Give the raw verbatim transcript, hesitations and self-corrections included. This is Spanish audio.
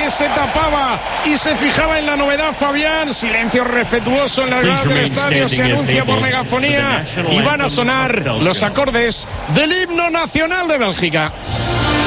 que se tapaba y se fijaba en la novedad, Fabián. Silencio respetuoso en las gradas del estadio. Se anuncia por megafonía y van a sonar los acordes del himno nacional de Bélgica.